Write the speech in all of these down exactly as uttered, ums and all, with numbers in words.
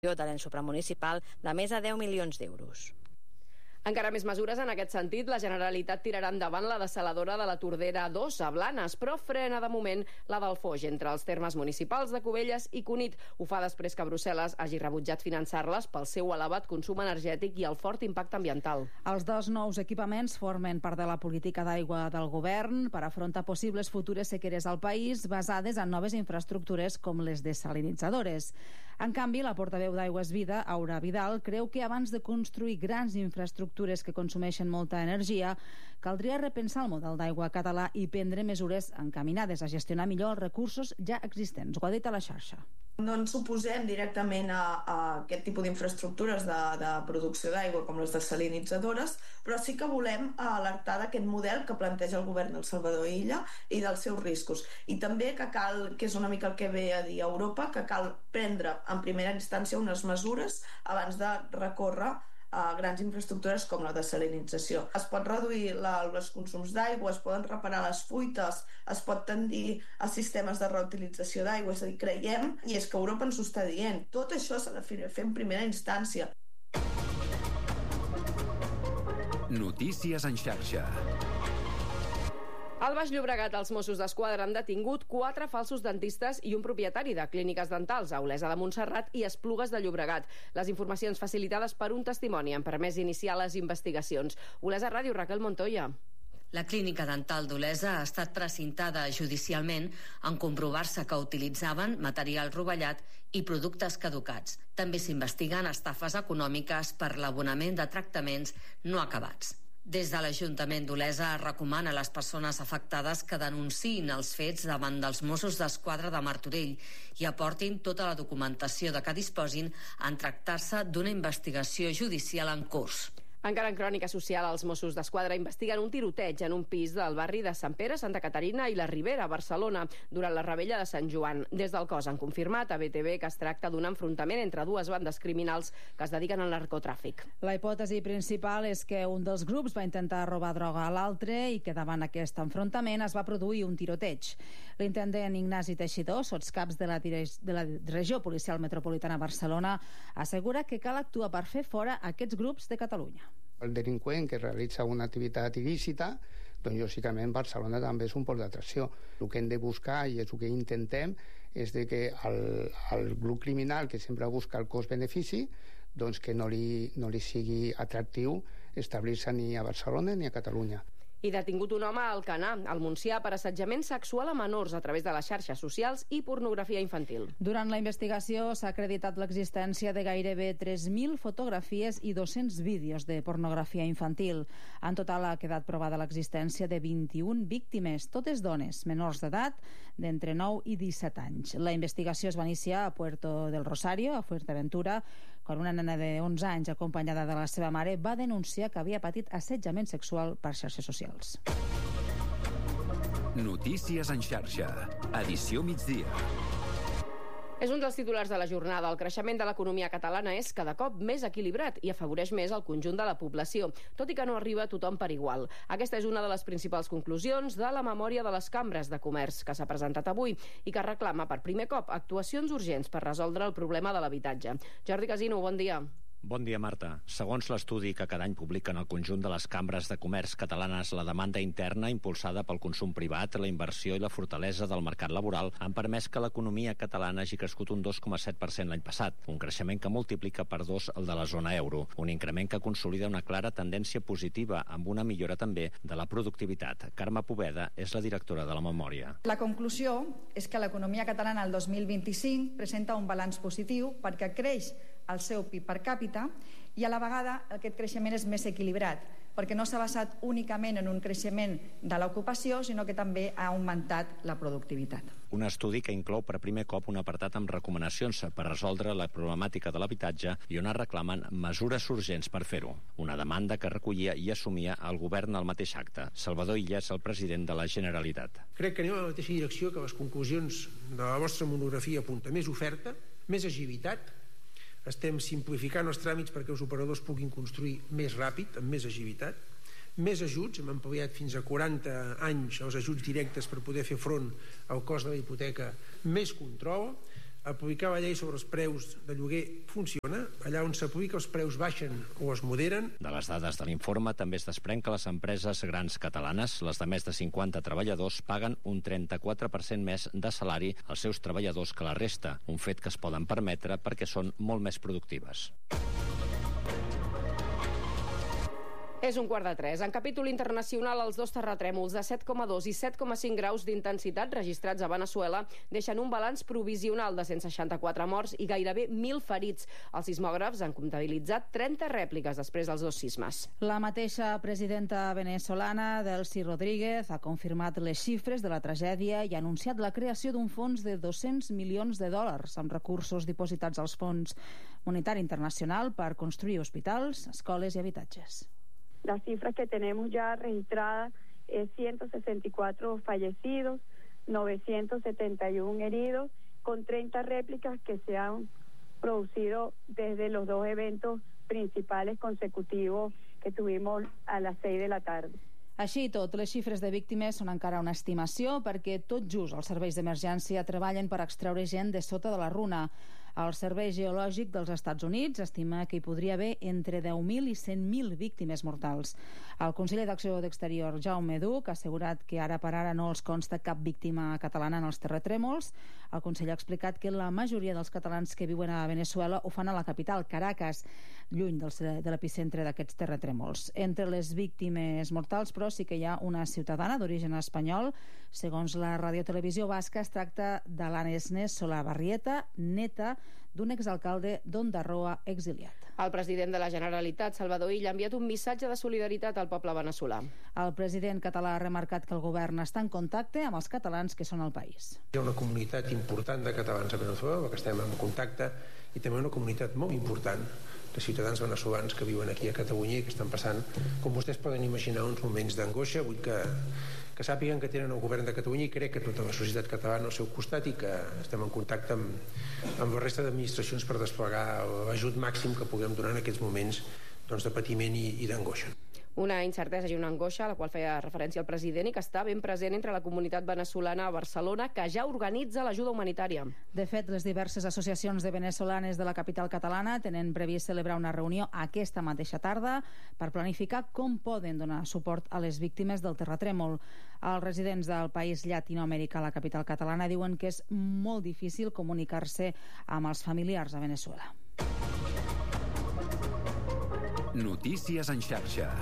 de l'ens supramunicipal de més de deu milions d'euros. Encara més mesures en aquest sentit. La Generalitat tirarà endavant la dessaladora de la Tordera dos a Blanes, però frena de moment la del Foix entre els termes municipals de Cubelles i Cunit. Ho fa després que Brussel·les hagi rebutjat finançar-les pel seu elevat consum energètic i el fort impacte ambiental. Els dos nous equipaments formen part de la política d'aigua del govern per afrontar possibles futures sequeres al país basades en noves infraestructures com les desalinitzadores. En canvi, la portaveu d'Aigües Vida, Aura Vidal, creu que abans de construir grans infraestructures que consumeixen molta energia, caldria repensar el model d'aigua català i prendre mesures encaminades a gestionar millor els recursos ja existents. Ho ha dit a la xarxa. No ens oposem directament a, a aquest tipus d'infraestructures de, de producció d'aigua com les desalinitzadores, però sí que volem alertar d'aquest model que planteja el govern del Salvador Illa i dels seus riscos. I també que cal, que és una mica el que ve a dir Europa, que cal prendre en primera instància unes mesures abans de recórrer a grans infraestructures com la desalinització. Es pot reduir la, els consums d'aigua, es poden reparar les fuites, es pot tendir a sistemes de reutilització d'aigua, és a dir, creiem, i és que Europa ens ho està dient, tot això s'ha de fer en primera instància. Notícies en xarxa. Al Baix Llobregat, els Mossos d'Esquadra han detingut quatre falsos dentistes i un propietari de clíniques dentals a Olesa de Montserrat i Esplugues de Llobregat. Les informacions facilitades per un testimoni han permès iniciar les investigacions. Olesa Ràdio, Raquel Montoya. La clínica dental d'Olesa ha estat precintada judicialment en comprovar-se que utilitzaven material rovellat i productes caducats. També s'investiguen estafes econòmiques per l'abonament de tractaments no acabats. Des de l'Ajuntament d'Olesa es recomana a les persones afectades que denunciïn els fets davant dels Mossos d'Esquadra de Martorell i aportin tota la documentació de què disposin en tractar-se d'una investigació judicial en curs. Encara en crònica social, els Mossos d'Esquadra investiguen un tiroteig en un pis del barri de Sant Pere, Santa Caterina i la Ribera, a Barcelona, durant la revetlla de Sant Joan. Des del cos han confirmat a B T V que es tracta d'un enfrontament entre dues bandes criminals que es dediquen al narcotràfic. La hipòtesi principal és que un dels grups va intentar robar droga a l'altre i que davant aquest enfrontament es va produir un tiroteig. L'intendent Ignasi Teixidor, sotscaps de la, de la regió policial metropolitana Barcelona, assegura que cal actuar per fer fora aquests grups de Catalunya. El delinqüent que realitza una activitat il·lícita, doncs lògicament Barcelona també és un port d'atracció. El que hem de buscar, i és el que intentem, és de que el, el grup criminal que sempre busca el cost-benefici, doncs que no li, no li sigui atractiu establir-se ni a Barcelona ni a Catalunya. I detingut un home a Alcanar, al Montsià, per assetjament sexual a menors a través de les xarxes socials i pornografia infantil. Durant la investigació s'ha acreditat l'existència de gairebé tres mil fotografies i dos-cents vídeos de pornografia infantil. En total ha quedat provada l'existència de vint-i-una víctimes, totes dones, menors d'edat, d'entre nou i disset anys. La investigació es va iniciar a Puerto del Rosario, a Fuerteventura, quan una nena de onze anys, acompanyada de la seva mare, va denunciar que havia patit assetjament sexual per xarxes socials. Notícies en xarxa. Edició migdia. És un dels titulars de la jornada. El creixement de l'economia catalana és cada cop més equilibrat i afavoreix més el conjunt de la població, tot i que no arriba a tothom per igual. Aquesta és una de les principals conclusions de la memòria de les cambres de comerç que s'ha presentat avui i que reclama per primer cop actuacions urgents per resoldre el problema de l'habitatge. Jordi Casino, bon dia. Bon dia, Marta. Segons l'estudi que cada any publiquen el conjunt de les cambres de comerç catalanes, la demanda interna impulsada pel consum privat, la inversió i la fortalesa del mercat laboral han permès que l'economia catalana hagi crescut un dos coma set per cent l'any passat, un creixement que multiplica per dos el de la zona euro, un increment que consolida una clara tendència positiva amb una millora també de la productivitat. Carme Poveda és la directora de la memòria. La conclusió és que l'economia catalana el dos mil vint-i-cinc presenta un balanç positiu perquè creix el seu P I B per càpita i a la vegada aquest creixement és més equilibrat perquè no s'ha basat únicament en un creixement de l'ocupació, sinó que també ha augmentat la productivitat. Un estudi que inclou per primer cop un apartat amb recomanacions per resoldre la problemàtica de l'habitatge i on es reclamen mesures urgents per fer-ho. Una demanda que recollia i assumia el govern al mateix acte. Salvador Illa és el president de la Generalitat. Crec que anem a la mateixa direcció que les conclusions de la vostra monografia apunta. Més oferta, més agilitat. Estem simplificant els tràmits perquè els operadors puguin construir més ràpid, amb més agilitat, més ajuts, hem ampliat fins a quaranta anys els ajuts directes per poder fer front al cost de la hipoteca, més control, aplicar la llei sobre els preus de lloguer funciona. Allà on s'aplica els preus baixen o es moderen. De les dades de l'informe també es desprèn que les empreses grans catalanes, les de més de cinquanta treballadors, paguen un trenta-quatre per cent més de salari als seus treballadors que la resta, un fet que es poden permetre perquè són molt més productives. És un quart de tres. En capítol internacional, els dos terratrèmols de set coma dos i set coma cinc graus d'intensitat registrats a Veneçuela deixen un balanç provisional de cent seixanta-quatre morts i gairebé mil ferits. Els sismògrafs han comptabilitzat trenta rèpliques després dels dos sismes. La mateixa presidenta venezolana, Delcy Rodríguez, ha confirmat les xifres de la tragèdia i ha anunciat la creació d'un fons de dos-cents milions de dòlars amb recursos dipositats als Fons Monetari Internacional per construir hospitals, escoles i habitatges. Las cifras que tenemos ya registradas es ciento sesenta y cuatro fallecidos, novecientos setenta y uno heridos, con treinta réplicas que se han producido desde los dos eventos principales consecutivos que tuvimos a las seis de la tarde. Així i tot, les xifres de víctimes són encara una estimació perquè tot just els serveis d'emergència treballen per extreure gent de sota de la runa. El Servei Geològic dels Estats Units estima que hi podria haver entre deu mil i cent mil víctimes mortals. El conseller d'Acció d'Exterior, Jaume Duch, ha assegurat que ara per ara no els consta cap víctima catalana en els terratrèmols. El conseller ha explicat que la majoria dels catalans que viuen a Veneçuela ho fan a la capital, Caracas, lluny de l'epicentre d'aquests terratrèmols. Entre les víctimes mortals, però, sí que hi ha una ciutadana d'origen espanyol. Segons la radiotelevisió basca, es tracta de l'Anesnes Solabarrieta, neta d'un exalcalde d'Ondarroa exiliat. El president de la Generalitat, Salvador Illa, ha enviat un missatge de solidaritat al poble veneçolà. El president català ha remarcat que el govern està en contacte amb els catalans que són al país. Hi ha una comunitat important de catalans a Veneçuela, que estem en contacte, i també una comunitat molt important de ciutadans veneçolans que viuen aquí a Catalunya i que estan passant, com vostès poden imaginar, uns moments d'angoixa. Vull que, que sàpiguen que tenen el govern de Catalunya i crec que tota la societat catalana al seu costat i que estem en contacte amb, amb la resta d'administracions per desplegar l'ajut màxim que puguem donar en aquests moments doncs, de patiment i, i d'angoixa. Una incertesa i una angoixa a la qual feia referència el president i que està ben present entre la comunitat veneçolana a Barcelona, que ja organitza l'ajuda humanitària. De fet, les diverses associacions de venezolanes de la capital catalana tenen previst celebrar una reunió aquesta mateixa tarda per planificar com poden donar suport a les víctimes del terratrèmol. Els residents del país llatinoamericà a la capital catalana diuen que és molt difícil comunicar-se amb els familiars a Veneçuela. Notícies en xarxa.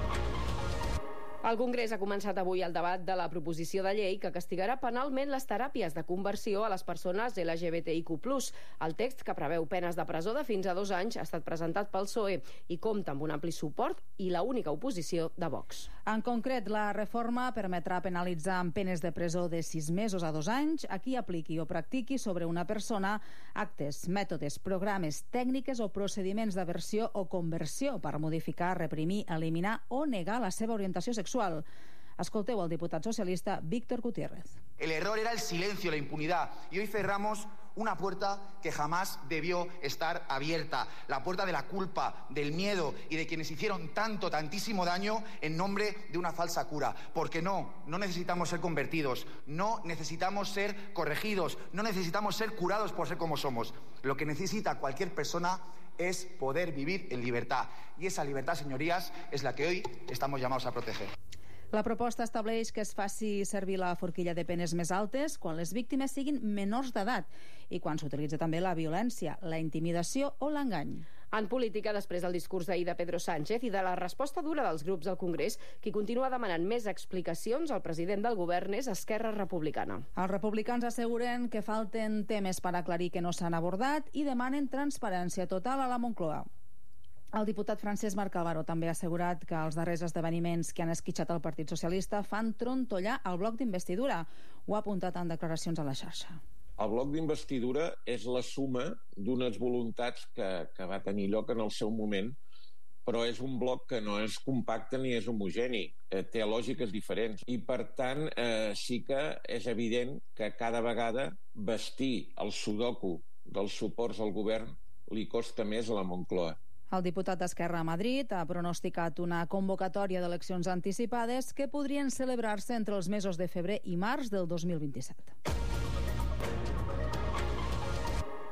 El Congrés ha començat avui el debat de la proposició de llei que castigarà penalment les teràpies de conversió a les persones L G B T I Q plus. El text, que preveu penes de presó de fins a dos anys, ha estat presentat pel P S O E i compta amb un ampli suport i la única oposició de Vox. En concret, la reforma permetrà penalitzar amb penes de presó de sis mesos a dos anys a qui apliqui o practiqui sobre una persona actes, mètodes, programes, tècniques o procediments d'aversió o conversió per modificar, reprimir, eliminar o negar la seva orientació sexual. Escolteu el diputat socialista Víctor Gutiérrez. El error era el silencio, la impunidad, y hoy cerramos una puerta que jamás debió estar abierta, la puerta de la culpa, del miedo y de quienes hicieron tanto, tantísimo daño en nombre de una falsa cura. Porque no, no necesitamos ser convertidos, no necesitamos ser corregidos, no necesitamos ser curados por ser como somos. Lo que necesita cualquier persona es poder vivir en libertad. Y esa libertad, señorías, es la que hoy estamos llamados a proteger. La proposta estableix que es faci servir la forquilla de penes més altes quan les víctimes siguin menors d'edat i quan s'utilitza també la violència, la intimidació o l'engany. En política, després del discurs d'ahir de Pedro Sánchez i de la resposta dura dels grups del Congrés, qui continua demanant més explicacions al president del govern és Esquerra Republicana. Els republicans asseguren que falten temes per aclarir que no s'han abordat i demanen transparència total a la Moncloa. El diputat Francesc Marc Álvaro també ha assegurat que els darrers esdeveniments que han esquitxat el Partit Socialista fan trontollar el bloc d'investidura. Ho ha apuntat en declaracions a la xarxa. El bloc d'investidura és la suma d'unes voluntats que, que va tenir lloc en el seu moment, però és un bloc que no és compacte ni és homogeni, eh, té lògiques diferents. I, per tant, eh, sí que és evident que cada vegada vestir el sudoku dels suports al govern li costa més a la Moncloa. El diputat d'Esquerra a Madrid ha pronosticat una convocatòria d'eleccions anticipades que podrien celebrar-se entre els mesos de febrer i març del dos mil vint-i-set.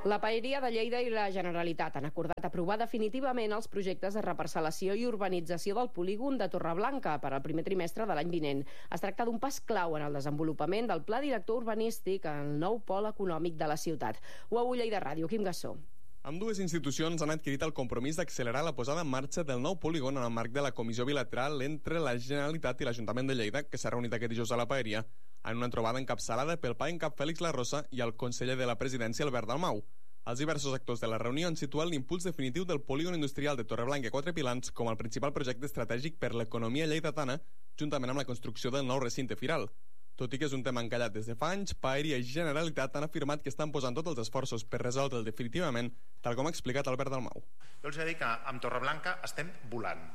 La Paeria de Lleida i la Generalitat han acordat aprovar definitivament els projectes de reparcel·lació i urbanització del polígon de Torreblanca per al primer trimestre de l'any vinent. Es tracta d'un pas clau en el desenvolupament del pla director urbanístic en el nou pol econòmic de la ciutat. U A U Lleida Ràdio, Quim Gassó. Ambdues institucions han adquirit el compromís d'accelerar la posada en marxa del nou polígon en el marc de la comissió bilateral entre la Generalitat i l'Ajuntament de Lleida, que s'ha reunit aquest dijous a la Paeria, en una trobada encapçalada pel pla en cap Fèlix Larrosa i el conseller de la Presidència, Albert Dalmau. Els diversos actors de la reunió han situat l'impuls definitiu del polígon industrial de Torreblanca i Quatre Pilans com el principal projecte estratègic per l'economia lleidatana, juntament amb la construcció del nou recinte firal. Tot i que és un tema encallat des de fa anys, Paeria i Generalitat han afirmat que estan posant tots els esforços per resoldre'l definitivament, tal com ha explicat Albert Dalmau. Jo els he de dir que amb Torreblanca estem volant.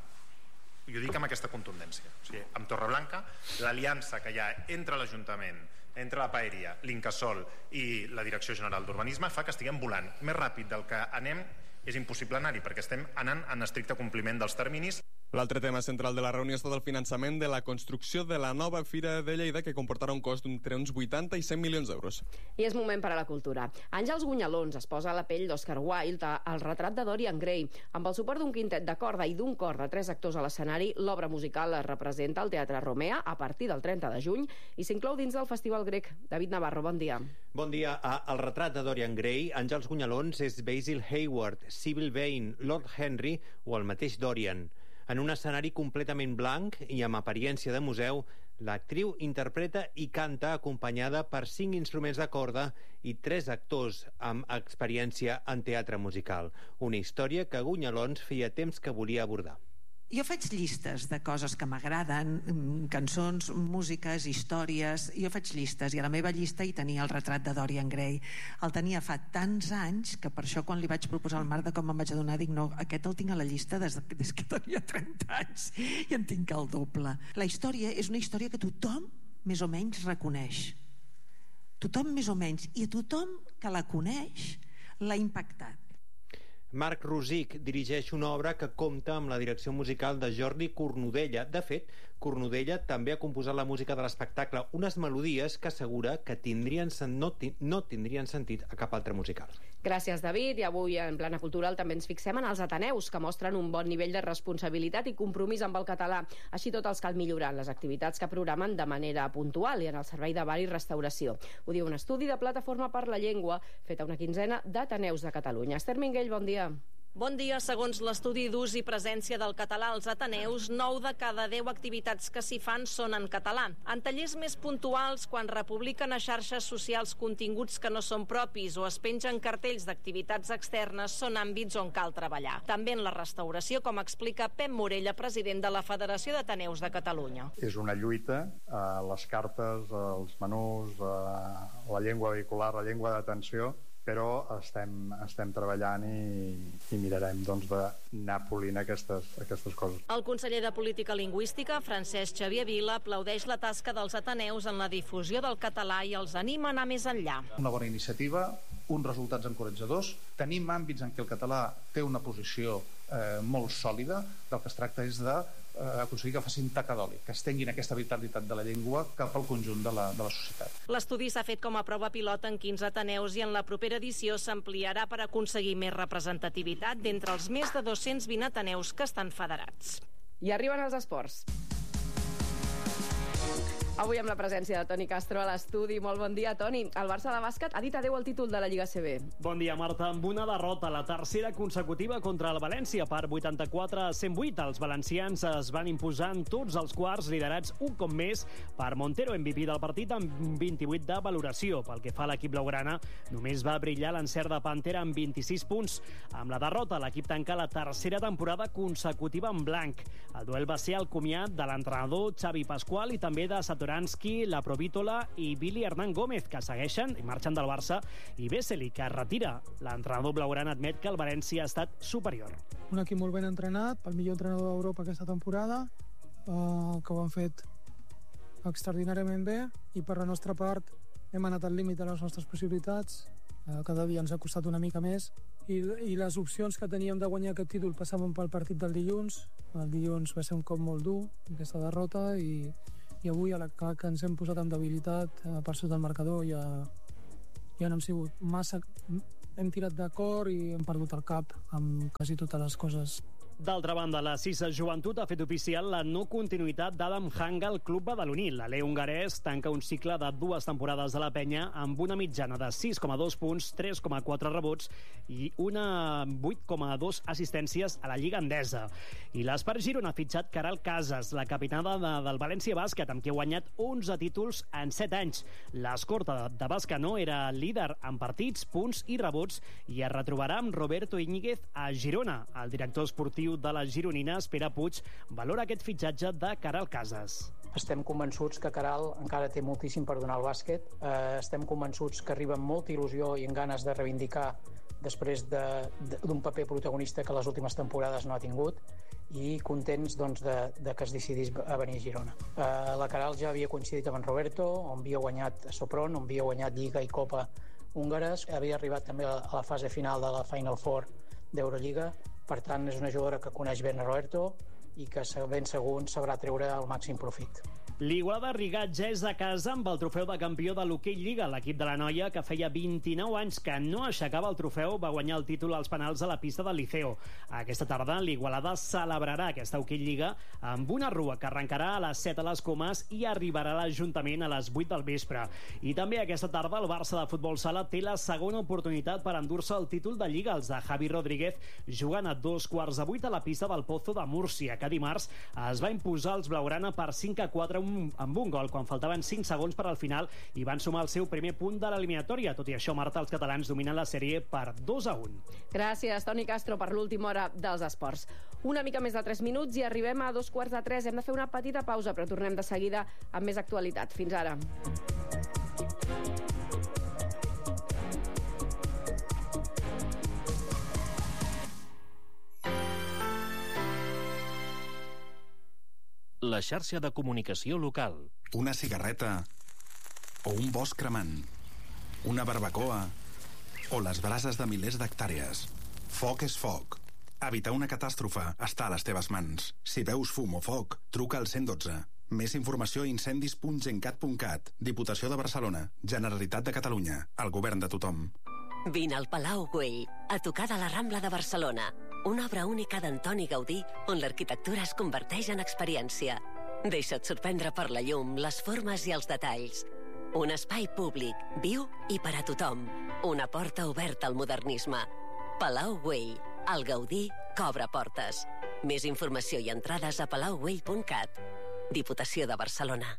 I ho dic amb aquesta contundència. O sigui, amb Torreblanca, l'aliança que hi ha entre l'Ajuntament, entre la Paeria, l'Incasòl i la Direcció General d'Urbanisme fa que estiguem volant. Més ràpid del que anem és impossible anar-hi, perquè estem anant en estricte compliment dels terminis. L'altre tema central de la reunió ha estat el finançament de la construcció de la nova Fira de Lleida, que comportarà un cost d'entre uns vuitanta i cent milions d'euros. I és moment per a la cultura. Àngels Gunyalons es posa a la pell d'Oscar Wilde al retrat de Dorian Gray. Amb el suport d'un quintet de corda i d'un cor de tres actors a l'escenari, l'obra musical es representa al Teatre Romea a partir del trenta de juny i s'inclou dins del Festival Grec. David Navarro, bon dia. Bon dia. El retrat de Dorian Gray, Àngels Gunyalons, és Basil Hayward, Sybil Vane, Lord Henry o el mateix Dorian. En un escenari completament blanc i amb apariència de museu, l'actriu interpreta i canta acompanyada per cinc instruments de corda i tres actors amb experiència en teatre musical. Una història que Gunyalons feia temps que volia abordar. Jo faig llistes de coses que m'agraden, cançons, músiques, històries. Jo faig llistes i a la meva llista hi tenia el retrat de Dorian Gray. El tenia fa tants anys que per això quan li vaig proposar al Marc de com em vaig adonar, dic, no, aquest el tinc a la llista des, des que tenia trenta anys i en tinc el doble. La història és una història que tothom més o menys reconeix. Tothom més o menys. I a tothom que la coneix l'ha impactat. Marc Rosic dirigeix una obra que compta amb la direcció musical de Jordi Cornudella. De fet, Cornudella també ha composat la música de l'espectacle, unes melodies que assegura que tindrien, no, no tindrien sentit a cap altre musical. Gràcies, David. I avui en Plana Cultural també ens fixem en els Ateneus, que mostren un bon nivell de responsabilitat i compromís amb el català. Així tot els cal millorar en les activitats que programen de manera puntual i en el servei de bar i restauració. Ho diu un estudi de Plataforma per la Llengua fet a una quinzena d'Ateneus de Catalunya. Esther Minguell, bon dia. Bon dia. Segons l'estudi d'ús i presència del català als Ateneus, nou de cada deu activitats que s'hi fan són en català. En tallers més puntuals, quan republiquen a xarxes socials continguts que no són propis o es pengen cartells d'activitats externes, són àmbits on cal treballar. També en la restauració, com explica Pep Morella, president de la Federació d'Ateneus de Catalunya. És una lluita a les cartes, als menús, a la llengua vehicular, la llengua d'atenció, però estem, estem treballant i, i mirarem doncs, d'anar polint aquestes, aquestes coses. El conseller de Política Lingüística, Francesc Xavier Vila, aplaudeix la tasca dels Ateneus en la difusió del català i els anima a anar més enllà. Una bona iniciativa, uns resultats encoratjadors. Tenim àmbits en què el català té una posició eh, molt sòlida. Del que es tracta és de eh, aconseguir que facin tacadòlic, que estenguin aquesta vitalitat de la llengua cap al conjunt de la, de la societat. L'estudi s'ha fet com a prova pilot en quinze Ateneus i en la propera edició s'ampliarà per aconseguir més representativitat d'entre els més de dos-cents vint Ateneus que estan federats. I arriben els esports. Avui amb la presència de Toni Castro a l'estudi. Molt bon dia, Toni. El Barça de bàsquet ha dit adeu al títol de la Lliga A C B. Bon dia, Marta. Amb una derrota, la tercera consecutiva contra el València per vuitanta-quatre a cent vuit. Els valencians es van imposar en tots els quarts, liderats un cop més per Montero, M V P del partit, amb vint-i-vuit de valoració. Pel que fa a l'equip blaugrana, només va brillar l'encert de Pantera amb vint-i-sis punts. Amb la derrota, l'equip tanca la tercera temporada consecutiva en blanc. El duel va ser el comiat de l'entrenador Xavi Pasqual i també de Satoransky, la Provítola i Billy Hernán Gómez, que segueixen i marxen del Barça, i Vesely, que es retira. L'entrenador blaugrana admet que el València ha estat superior. Un equip molt ben entrenat, el millor entrenador d'Europa aquesta temporada, eh, que ho han fet extraordinàriament bé, i per la nostra part hem anat al límit de les nostres possibilitats. Eh, cada dia ens ha costat una mica més, i, i les opcions que teníem de guanyar aquest títol passaven pel partit del dilluns. El dilluns va ser un cop molt dur, aquesta derrota, i i avui a la que ens hem posat amb debilitat eh, per sota del marcador ja, ja no hem sigut massa hem tirat d'acord i hem perdut el cap amb quasi totes les coses. D'altra banda, la Cisa Joventut ha fet oficial la no continuïtat d'Adam Hanga al club badaloní. L'alè hongarès tanca un cicle de dues temporades a la penya amb una mitjana de sis coma dos punts, tres coma quatre rebots i una vuit coma dos assistències a la Lliga Endesa. I l'Espart Girona ha fitxat Caral Casas, la capitana de, del València Bàsquet, amb qui ha guanyat onze títols en set anys. L'escorta de Bascanó era líder en partits, punts i rebots i es retrobarà amb Roberto Íñiguez a Girona. El director esportiu de la gironina, Pere Puig, valora aquest fitxatge de Caral Casas. Estem convençuts que Caral encara té moltíssim per donar al bàsquet. Eh, estem convençuts que arriba amb molta il·lusió i amb ganes de reivindicar després d'un paper protagonista que les últimes temporades no ha tingut, i contents doncs, de, de que es decidís a venir a Girona. Eh, la Caral ja havia coincidit amb en Roberto, on havia guanyat Sopron, on havia guanyat Lliga i Copa húngares, havia arribat també a la fase final de la Final Four d'Eurolliga. Per tant, és una jugadora que coneix ben Roberto i que ben segur sabrà treure el màxim profit. L'Igualada Rigat ja és a casa amb el trofeu de campió de l'Hoquei Lliga. L'equip de la noia, que feia vint-i-nou anys que no aixecava el trofeu, va guanyar el títol als penals a la pista del Liceo. Aquesta tarda l'Igualada celebrarà aquesta Hoquei Lliga amb una rua que arrencarà a les set a les Comes i arribarà a l'Ajuntament a les vuit del vespre. I també aquesta tarda el Barça de Futbol Sala té la segona oportunitat per endur-se el títol de Lliga. Els de Javi Rodríguez jugant a dos quarts de vuit a la pista del Pozo de Múrcia, que dimarts es va imposar els blaugrana per cinc a quatre amb un gol quan faltaven cinc segons per al final i van sumar el seu primer punt de l'eliminatòria. Tot i això, Marta, els catalans dominen la sèrie per dos a un. Gràcies, Toni Castro, per l'última hora dels esports. Una mica més de tres minuts i arribem a dos quarts de tres. Hem de fer una petita pausa, però tornem de seguida amb més actualitat. Fins ara. La xarxa de comunicació local. Una cigarreta o un bosc cremant, una barbacoa o les brases de milers d'hectàrees. Foc és foc. Evitar una catàstrofe està a les teves mans. Si veus fum o foc, truca al cent i dotze. Més informació a incendis punt gencat punt cat. Diputació de Barcelona. Generalitat de Catalunya. El govern de tothom. Vine al Palau Güell, a tocar de la Rambla de Barcelona. Una obra única d'Antoni Gaudí, on l'arquitectura es converteix en experiència. Deixa't sorprendre per la llum, les formes i els detalls. Un espai públic, viu i per a tothom. Una porta oberta al modernisme. Palau Güell, el Gaudí que obre portes. Més informació i entrades a palau güell punt cat. Diputació de Barcelona.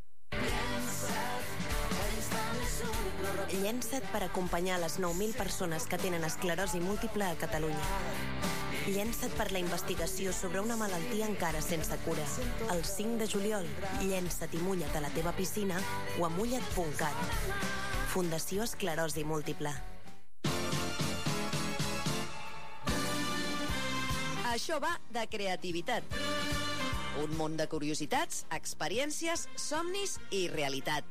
Llença't per acompanyar les nou mil persones que tenen esclerosi múltiple a Catalunya. Llença't per la investigació sobre una malaltia encara sense cura. El cinc de juliol, llença't i mulla't a la teva piscina o a mulla't punt cat. Fundació Esclerosi Múltiple. Això va de creativitat. Un món de curiositats, experiències, somnis i realitat.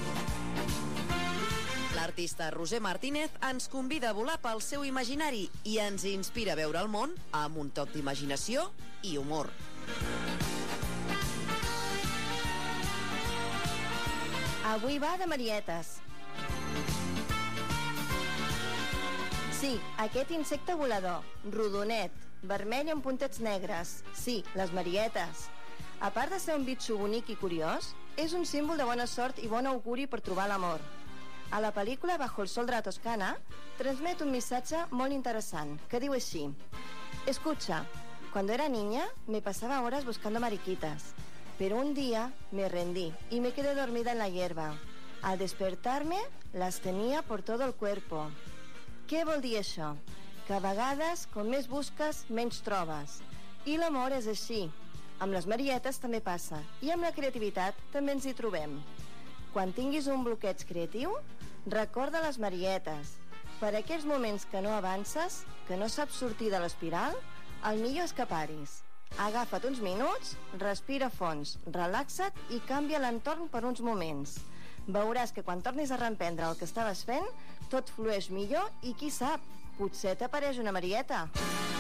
L'artista Roser Martínez ens convida a volar pel seu imaginari i ens inspira a veure el món amb un toc d'imaginació i humor. Avui va de marietes. Sí, aquest insecte volador, rodonet, vermell amb puntets negres. Sí, les marietes. A part de ser un bitxo bonic i curiós, és un símbol de bona sort i bon auguri per trobar l'amor. A la pel·lícula Bajo el sol de la Toscana transmet un missatge molt interessant, que diu així: Escucha, cuando era niña me pasaba horas buscando mariquitas, pero un día me rendí y me quedé dormida en la hierba. Al despertarme las tenía por todo el cuerpo. Què vol dir això? Que a vegades, com més busques, menys trobes. I l'amor és així. Amb les marietes també passa, i amb la creativitat també ens hi trobem. Quan tinguis un bloqueig creatiu, recorda les marietes. Per aquells moments que no avances, que no saps sortir de l'espiral, el millor és que paris. Agafa't uns minuts, respira fons, relaxa't i canvia l'entorn per uns moments. Veuràs que quan tornis a reemprendre el que estaves fent, tot flueix millor i qui sap, potser t'apareix una marieta.